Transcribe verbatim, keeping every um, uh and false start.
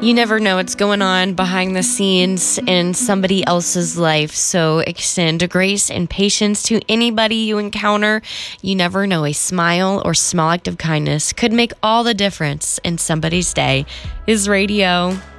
You never know what's going on behind the scenes in somebody else's life, so extend grace and patience to anybody you encounter. You never know, a smile or small act of kindness could make all the difference in somebody's day. Is radio.